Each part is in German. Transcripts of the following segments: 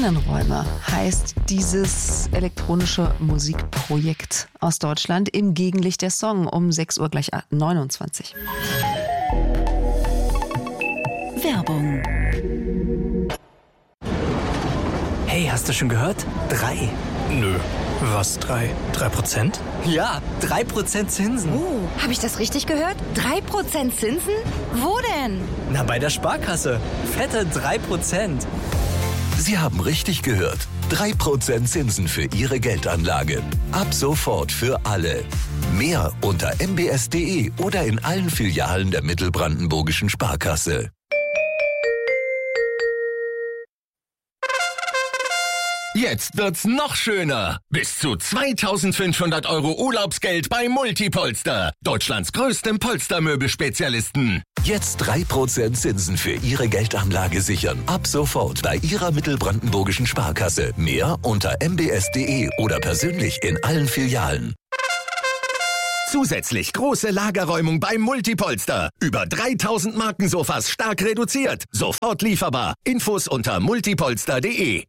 Innenräume heißt dieses elektronische Musikprojekt aus Deutschland. Im Gegenlicht der Song um 6 Uhr gleich 29. Werbung. Hey, hast du schon gehört? 3. Nö. Was, 3%? Ja, 3% Zinsen. Habe ich das richtig gehört? 3% Zinsen? Wo denn? Na, bei der Sparkasse. Fette 3%. Sie haben richtig gehört. 3% Zinsen für Ihre Geldanlage. Ab sofort für alle. Mehr unter mbs.de oder in allen Filialen der Mittelbrandenburgischen Sparkasse. Jetzt wird's noch schöner. Bis zu 2.500 € Urlaubsgeld bei Multipolster. Deutschlands größtem Polstermöbelspezialisten. Jetzt 3% Zinsen für Ihre Geldanlage sichern. Ab sofort bei Ihrer Mittelbrandenburgischen Sparkasse. Mehr unter mbs.de oder persönlich in allen Filialen. Zusätzlich große Lagerräumung beim Multipolster. Über 3.000 Markensofas stark reduziert. Sofort lieferbar. Infos unter multipolster.de.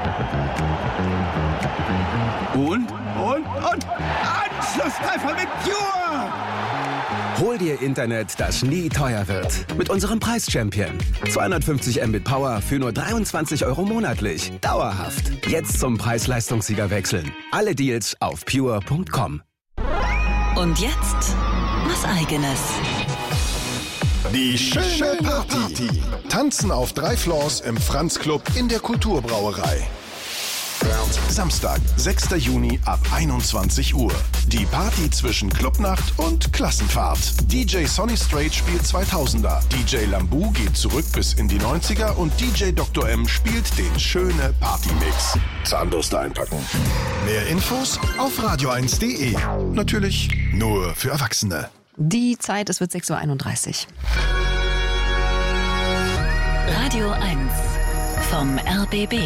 Und? Anschlusstreffer mit Pure! Hol dir Internet, das nie teuer wird. Mit unserem Preis-Champion. 250 Mbit Power für nur 23 € monatlich. Dauerhaft. Jetzt zum Preis-Leistungssieger wechseln. Alle Deals auf pure.com. Und jetzt was Eigenes. Die schöne Party. Tanzen auf 3 Floors im Franz Club in der Kulturbrauerei. Samstag, 6. Juni ab 21 Uhr. Die Party zwischen Clubnacht und Klassenfahrt. DJ Sonny Straight spielt 2000er. DJ Lambu geht zurück bis in die 90er und DJ Dr. M spielt den schöne Partymix. Zahnbürste einpacken. Mehr Infos auf radio1.de. Natürlich nur für Erwachsene. Die Zeit, es wird 6.31 Uhr. Radio 1 vom RBB.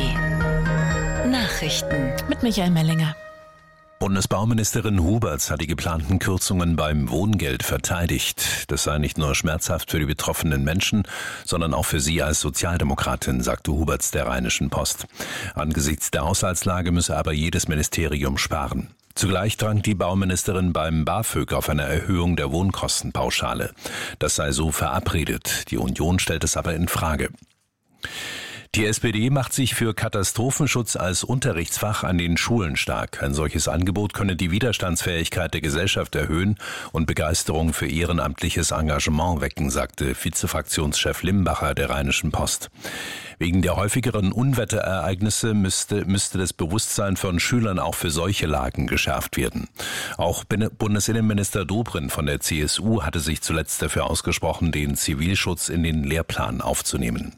Nachrichten Mit Michael Mellinger. Bundesbauministerin Huberts hat die geplanten Kürzungen beim Wohngeld verteidigt. Das sei nicht nur schmerzhaft für die betroffenen Menschen, sondern auch für sie als Sozialdemokratin, sagte Huberts der Rheinischen Post. Angesichts der Haushaltslage müsse aber jedes Ministerium sparen. Zugleich drang die Bauministerin beim BAföG auf eine Erhöhung der Wohnkostenpauschale. Das sei so verabredet. Die Union stellt es aber in Frage. Die SPD macht sich für Katastrophenschutz als Unterrichtsfach an den Schulen stark. Ein solches Angebot könne die Widerstandsfähigkeit der Gesellschaft erhöhen und Begeisterung für ehrenamtliches Engagement wecken, sagte Vizefraktionschef Limbacher der Rheinischen Post. Wegen der häufigeren Unwetterereignisse müsste das Bewusstsein von Schülern auch für solche Lagen geschärft werden. Auch Bundesinnenminister Dobrindt von der CSU hatte sich zuletzt dafür ausgesprochen, den Zivilschutz in den Lehrplan aufzunehmen.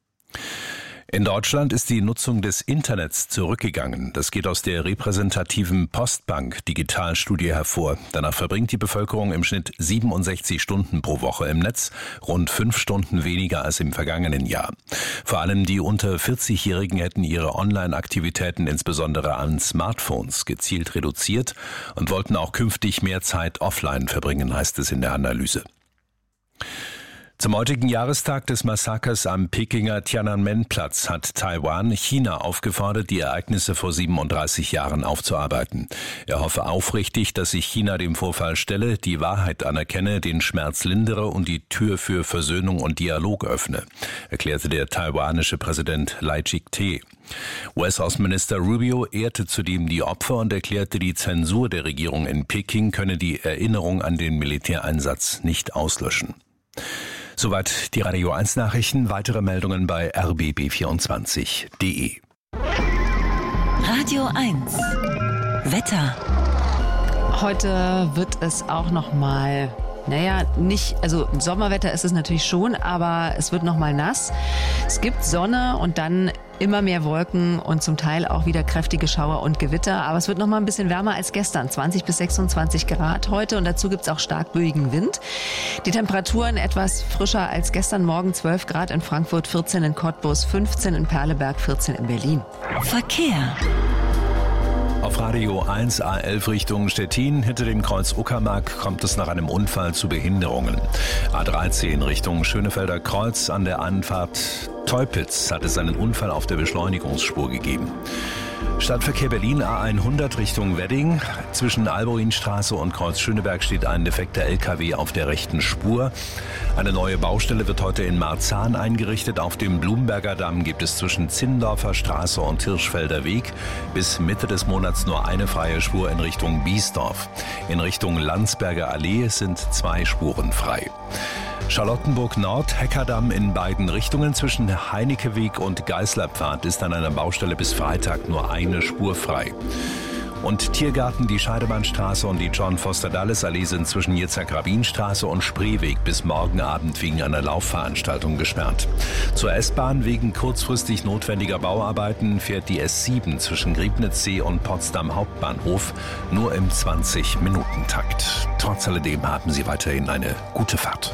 In Deutschland ist die Nutzung des Internets zurückgegangen. Das geht aus der repräsentativen Postbank-Digitalstudie hervor. Danach verbringt die Bevölkerung im Schnitt 67 Stunden pro Woche im Netz, rund 5 Stunden weniger als im vergangenen Jahr. Vor allem die unter 40-Jährigen hätten ihre Online-Aktivitäten insbesondere an Smartphones gezielt reduziert und wollten auch künftig mehr Zeit offline verbringen, heißt es in der Analyse. Zum heutigen Jahrestag des Massakers am Pekinger Tiananmen-Platz hat Taiwan China aufgefordert, die Ereignisse vor 37 Jahren aufzuarbeiten. Er hoffe aufrichtig, dass sich China dem Vorfall stelle, die Wahrheit anerkenne, den Schmerz lindere und die Tür für Versöhnung und Dialog öffne, erklärte der taiwanische Präsident Lai Ching-te. US-Außenminister Rubio ehrte zudem die Opfer und erklärte, die Zensur der Regierung in Peking könne die Erinnerung an den Militäreinsatz nicht auslöschen. Soweit die Radio 1 Nachrichten. Weitere Meldungen bei rbb24.de. Radio 1 Wetter. Heute wird es auch noch mal, also Sommerwetter ist es natürlich schon, aber es wird noch mal nass. Es gibt Sonne und dann immer mehr Wolken und zum Teil auch wieder kräftige Schauer und Gewitter. Aber es wird noch mal ein bisschen wärmer als gestern, 20 bis 26 Grad heute. Und dazu gibt es auch stark böigen Wind. Die Temperaturen etwas frischer als gestern Morgen, 12 Grad in Frankfurt, 14 in Cottbus, 15 in Perleberg, 14 in Berlin. Verkehr. Auf Radio 1 A11 Richtung Stettin, hinter dem Kreuz Uckermark, kommt es nach einem Unfall zu Behinderungen. A13 Richtung Schönefelder Kreuz an der Anfahrt Teupitz hat es einen Unfall auf der Beschleunigungsspur gegeben. Stadtverkehr Berlin A100 Richtung Wedding. Zwischen Alboinstraße und Kreuz Schöneberg steht ein defekter LKW auf der rechten Spur. Eine neue Baustelle wird heute in Marzahn eingerichtet. Auf dem Blumberger Damm gibt es zwischen Zinnendorfer Straße und Hirschfelder Weg bis Mitte des Monats nur eine freie Spur in Richtung Biesdorf. In Richtung Landsberger Allee sind 2 Spuren frei. Charlottenburg Nord, Heckerdamm in beiden Richtungen zwischen Heinikeweg und Geißlerpfad ist an einer Baustelle bis Freitag nur eine Spur frei. Und Tiergarten, die Scheidemannstraße und die John-Foster-Dulles-Allee sind zwischen Yitzhak-Rabin-Straße und Spreeweg bis morgen Abend wegen einer Laufveranstaltung gesperrt. Zur S-Bahn wegen kurzfristig notwendiger Bauarbeiten fährt die S7 zwischen Griebnitzsee und Potsdam Hauptbahnhof nur im 20-Minuten-Takt. Trotz alledem haben Sie weiterhin eine gute Fahrt.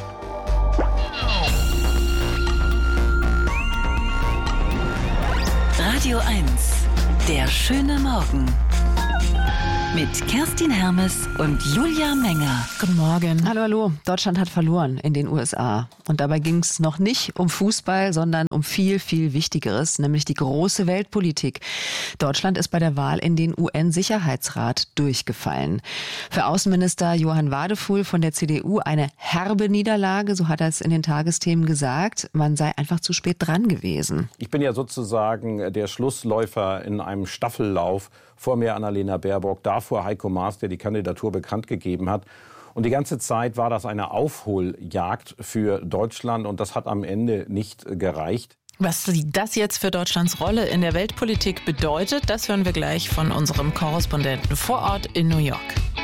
Radio 1, der schöne Morgen. Mit Kerstin Hermes und Julia Menger. Guten Morgen. Hallo, hallo. Deutschland hat verloren in den USA. Und dabei ging es noch nicht um Fußball, sondern um viel, viel Wichtigeres, nämlich die große Weltpolitik. Deutschland ist bei der Wahl in den UN-Sicherheitsrat durchgefallen. Für Außenminister Johann Wadefuhl von der CDU eine herbe Niederlage, so hat er es in den Tagesthemen gesagt. Man sei einfach zu spät dran gewesen. Ich bin ja sozusagen der Schlussläufer in einem Staffellauf. Vor mir Annalena Baerbock, davor Heiko Maas, der die Kandidatur bekannt gegeben hat. Und die ganze Zeit war das eine Aufholjagd für Deutschland und das hat am Ende nicht gereicht. Was das jetzt für Deutschlands Rolle in der Weltpolitik bedeutet, das hören wir gleich von unserem Korrespondenten vor Ort in New York.